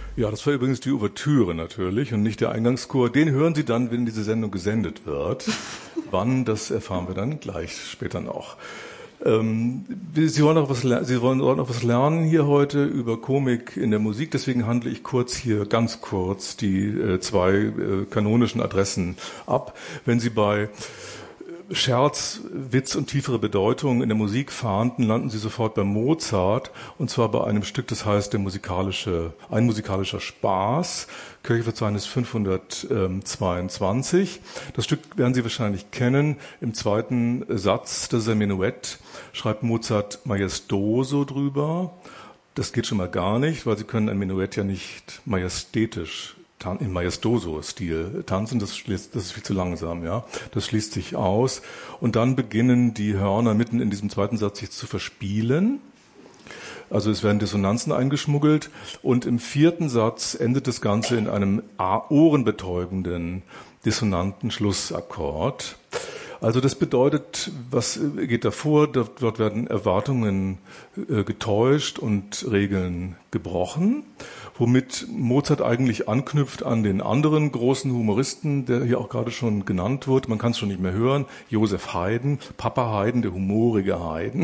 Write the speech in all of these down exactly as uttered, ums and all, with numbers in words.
Ja, das war übrigens die Ouvertüre natürlich und nicht der Eingangschor. Den hören Sie dann, wenn diese Sendung gesendet wird. Wann, das erfahren wir dann gleich später noch. Ähm, Sie wollen auch was, Sie wollen auch was lernen hier heute über Komik in der Musik. Deswegen handle ich kurz hier, ganz kurz, die äh, zwei äh, kanonischen Adressen ab. Wenn Sie bei Scherz, Witz und tiefere Bedeutung in der Musik fahnden, landen Sie sofort bei Mozart, und zwar bei einem Stück, das heißt der musikalische, ein musikalischer Spaß, Kirchenverzeichnis fünfhundertzweiundzwanzig. Das Stück werden Sie wahrscheinlich kennen. Im zweiten Satz, das ist ein Menuett, schreibt Mozart Maestoso drüber. Das geht schon mal gar nicht, weil Sie können ein Menuett ja nicht majestätisch im Maestoso-Stil tanzen, das, schließt, das ist viel zu langsam, ja. Das schließt sich aus. Und dann beginnen die Hörner mitten in diesem zweiten Satz sich zu verspielen. Also es werden Dissonanzen eingeschmuggelt. Und im vierten Satz endet das Ganze in einem ohrenbetäubenden, dissonanten Schlussakkord. Also das bedeutet, was geht davor? Dort werden Erwartungen getäuscht und Regeln gebrochen, womit Mozart eigentlich anknüpft an den anderen großen Humoristen, der hier auch gerade schon genannt wird. Man kann es schon nicht mehr hören. Joseph Haydn, Papa Haydn, der humorige Haydn.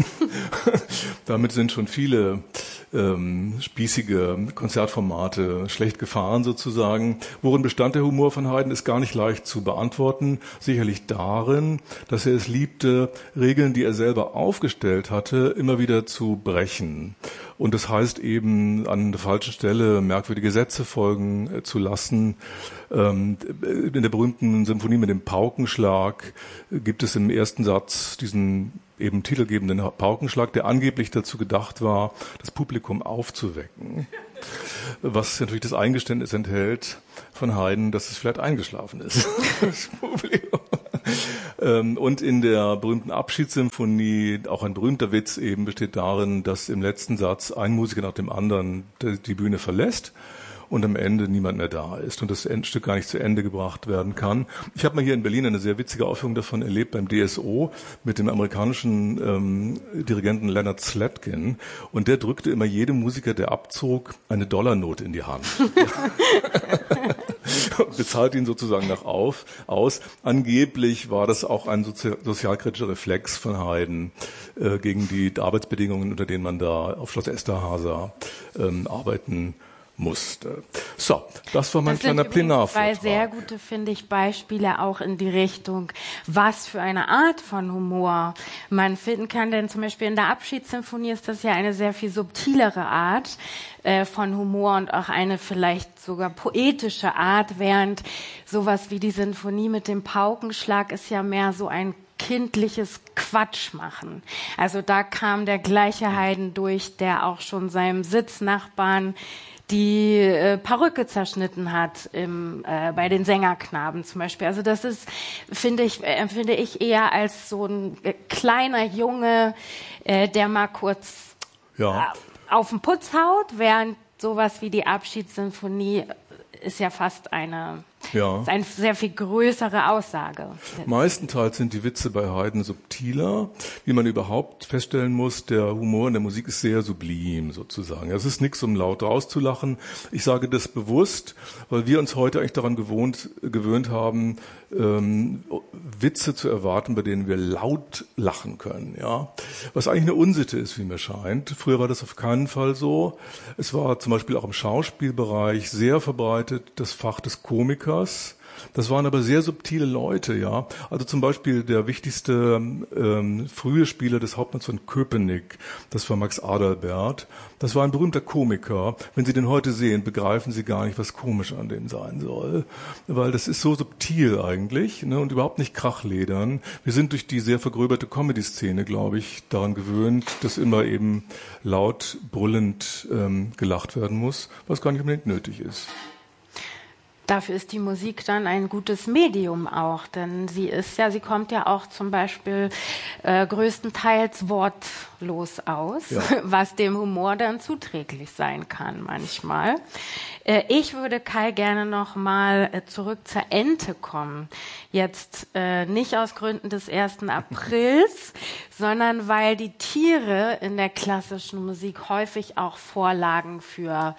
Damit sind schon viele ähm, spießige Konzertformate schlecht gefahren sozusagen. Worin bestand der Humor von Haydn, ist gar nicht leicht zu beantworten. Sicherlich darin, dass er es liebte, Regeln, die er selber aufgestellt hatte, immer wieder zu brechen. Und das heißt eben, an der falschen Stelle merkwürdige Sätze folgen äh, zu lassen. Ähm, in der berühmten Symphonie mit dem Paukenschlag gibt es im ersten Satz diesen eben titelgebenden Paukenschlag, der angeblich dazu gedacht war, das Publikum aufzuwecken. Was natürlich das Eingeständnis enthält von Haydn, dass es vielleicht eingeschlafen ist, das Publikum. Und in der berühmten Abschiedssymphonie, auch ein berühmter Witz eben, besteht darin, dass im letzten Satz ein Musiker nach dem anderen die Bühne verlässt und am Ende niemand mehr da ist und das Endstück gar nicht zu Ende gebracht werden kann. Ich habe mal hier in Berlin eine sehr witzige Aufführung davon erlebt beim D S O mit dem amerikanischen ähm, Dirigenten Leonard Slatkin, und der drückte immer jedem Musiker, der abzog, eine Dollarnote in die Hand. Bezahlt ihn sozusagen nach auf, aus. Angeblich war das auch ein sozi- sozialkritischer Reflex von Haydn äh, gegen die Arbeitsbedingungen, unter denen man da auf Schloss Esterházy ähm, arbeiten musste. So, das war mein das kleiner sind Plenarvortrag. Zwei sehr gute, finde ich, Beispiele auch in die Richtung, was für eine Art von Humor man finden kann. Denn zum Beispiel in der Abschiedssymphonie ist das ja eine sehr viel subtilere Art äh, von Humor und auch eine vielleicht sogar poetische Art, während sowas wie die Sinfonie mit dem Paukenschlag ist ja mehr so ein kindliches Quatsch machen. Also da kam der gleiche Haydn durch, der auch schon seinem Sitznachbarn die äh, Perücke zerschnitten hat im, äh, bei den Sängerknaben zum Beispiel. Also das ist, finde ich, empfinde ich eher als so ein äh, kleiner Junge, äh, der mal kurz ja. äh, auf den Putz haut, während sowas wie die Abschiedssymphonie ist ja fast eine, ja. ist eine sehr viel größere Aussage. Meistenteils sind die Witze bei Haydn subtiler. Wie man überhaupt feststellen muss, der Humor in der Musik ist sehr sublim sozusagen. Es ist nichts, um laut rauszulachen. Ich sage das bewusst, weil wir uns heute eigentlich daran gewohnt, gewöhnt haben, ähm, Witze zu erwarten, bei denen wir laut lachen können. Ja, was eigentlich eine Unsitte ist, wie mir scheint. Früher war das auf keinen Fall so. Es war zum Beispiel auch im Schauspielbereich sehr verbreitet, das Fach des Komikers. Das waren aber sehr subtile Leute, ja. Also zum Beispiel der wichtigste ähm, frühe Spieler des Hauptmanns von Köpenick, das war Max Adalbert. Das war ein berühmter Komiker. Wenn Sie den heute sehen, begreifen Sie gar nicht, was komisch an dem sein soll. Weil das ist so subtil eigentlich, ne, und überhaupt nicht krachledern. Wir sind durch die sehr vergröberte Comedy-Szene, glaube ich, daran gewöhnt, dass immer eben laut, brüllend ähm, gelacht werden muss, was gar nicht unbedingt nötig ist. Dafür ist die Musik dann ein gutes Medium auch, denn sie ist ja, sie kommt ja auch zum Beispiel äh, größtenteils wortlos aus, ja. Was dem Humor dann zuträglich sein kann manchmal. Äh, ich würde Kai gerne noch mal äh, zurück zur Ente kommen. Jetzt äh, nicht aus Gründen des ersten Aprils, sondern weil die Tiere in der klassischen Musik häufig auch Vorlagen für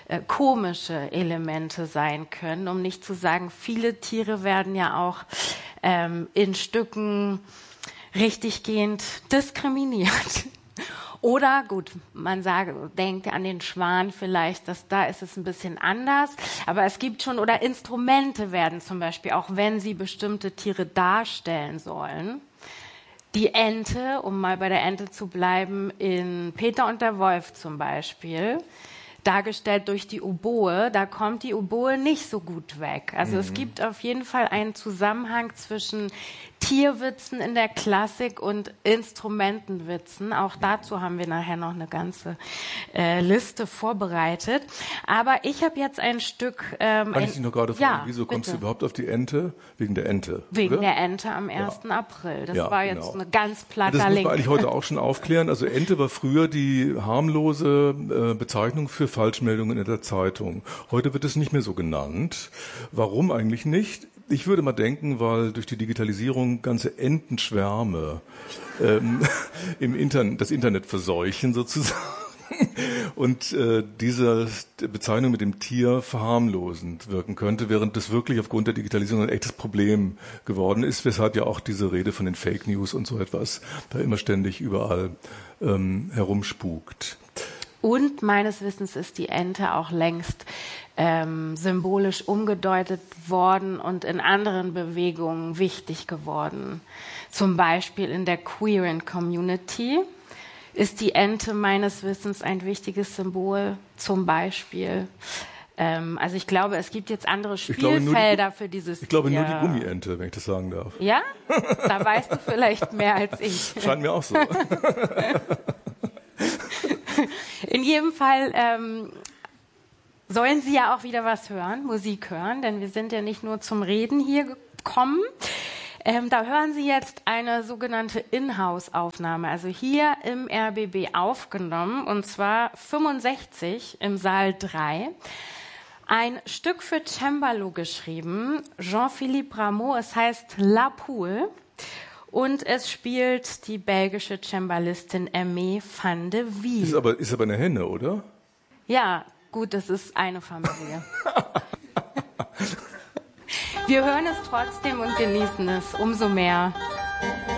äh, komische Elemente sein können, um nicht zu sagen, viele Tiere werden ja auch ähm, in Stücken richtiggehend diskriminiert. Oder gut, man sagt, denkt an den Schwan vielleicht, dass da ist es ein bisschen anders. Aber es gibt schon, oder Instrumente werden zum Beispiel, auch wenn sie bestimmte Tiere darstellen sollen. Die Ente, um mal bei der Ente zu bleiben, in Peter und der Wolf zum Beispiel, dargestellt durch die Oboe, da kommt die Oboe nicht so gut weg. Also mhm. es gibt auf jeden Fall einen Zusammenhang zwischen Tierwitzen in der Klassik und Instrumentenwitzen. Auch dazu haben wir nachher noch eine ganze äh, Liste vorbereitet. Aber ich habe jetzt ein Stück... Ähm, Kann ich dich noch gerade fragen, ja, wieso kommst bitte. du überhaupt auf die Ente? Wegen der Ente, Wegen oder? der Ente am ersten Ja. April. Das Ja, war jetzt genau. eine ganz platter Das muss Link. man eigentlich heute auch schon aufklären. Also Ente war früher die harmlose äh, Bezeichnung für Falschmeldungen in der Zeitung. Heute wird es nicht mehr so genannt. Warum eigentlich nicht? Ich würde mal denken, weil durch die Digitalisierung ganze Entenschwärme ähm, im Internet, das Internet verseuchen sozusagen. Und äh, diese Bezeichnung mit dem Tier verharmlosend wirken könnte, während das wirklich aufgrund der Digitalisierung ein echtes Problem geworden ist, weshalb ja auch diese Rede von den Fake News und so etwas da immer ständig überall ähm, herumspukt. Und meines Wissens ist die Ente auch längst ähm, symbolisch umgedeutet worden und in anderen Bewegungen wichtig geworden. Zum Beispiel in der queeren Community ist die Ente meines Wissens ein wichtiges Symbol, zum Beispiel. Ähm, also ich glaube, es gibt jetzt andere Spielfelder die, für dieses Ich glaube Tier. nur die Gummiente, wenn ich das sagen darf. Ja? Da weißt du vielleicht mehr als ich. Scheint mir auch so. In jedem Fall ähm, sollen Sie ja auch wieder was hören, Musik hören, denn wir sind ja nicht nur zum Reden hier gekommen. Ähm, da hören Sie jetzt eine sogenannte Inhouse-Aufnahme, also hier im R B B aufgenommen, und zwar fünfundsechzig im Saal drei. Ein Stück für Cembalo geschrieben, Jean-Philippe Rameau, es heißt La Poule. Und es spielt die belgische Cembalistin Aimée van de Wiel. Ist aber, ist aber eine Henne, oder? Ja, gut, das ist eine Familie. Wir hören es trotzdem und genießen es umso mehr.